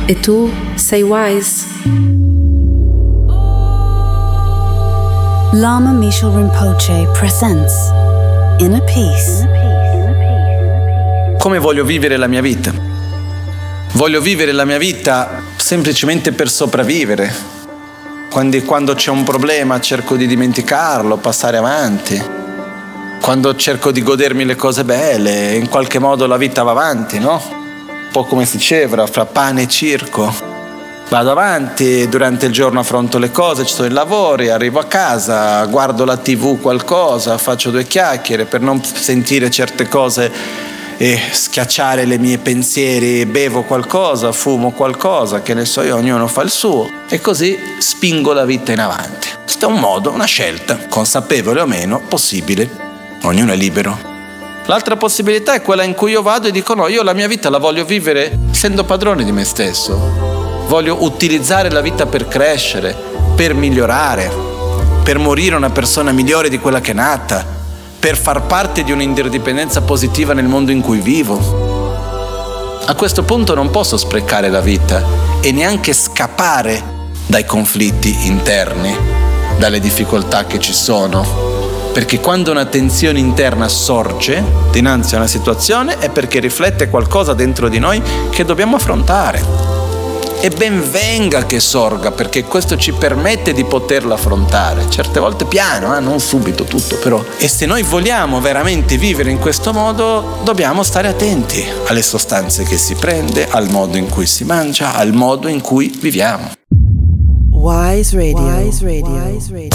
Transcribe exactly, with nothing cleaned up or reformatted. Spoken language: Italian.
E tu sei wise? Lama Mishal Rinpoche presents Inner Peace. Come voglio vivere la mia vita? Voglio vivere la mia vita semplicemente per sopravvivere. Quando, quando c'è un problema cerco di dimenticarlo, passare avanti. Quando cerco di godermi le cose belle, in qualche modo la vita va avanti, no? Un po' come si diceva, fra pane e circo. Vado avanti, durante il giorno affronto le cose, ci sono i lavori, arrivo a casa, guardo la tivù qualcosa, faccio due chiacchiere per non sentire certe cose e schiacciare le mie pensieri, bevo qualcosa, fumo qualcosa, che ne so io, ognuno fa il suo e così spingo la vita in avanti. Questo è un modo, una scelta, consapevole o meno, possibile, ognuno è libero. L'altra possibilità è quella in cui io vado e dico no, io la mia vita la voglio vivere essendo padrone di me stesso. Voglio utilizzare la vita per crescere, per migliorare, per morire una persona migliore di quella che è nata, per far parte di un'interdipendenza positiva nel mondo in cui vivo. A questo punto non posso sprecare la vita e neanche scappare dai conflitti interni, dalle difficoltà che ci sono, perché quando una tensione interna sorge dinanzi a una situazione è perché riflette qualcosa dentro di noi che dobbiamo affrontare. E ben venga che sorga, perché questo ci permette di poterla affrontare, certe volte piano, eh? non subito tutto però. E se noi vogliamo veramente vivere in questo modo, dobbiamo stare attenti alle sostanze che si prende, al modo in cui si mangia, al modo in cui viviamo. Wise Radio. Wise Radio. Wise Radio.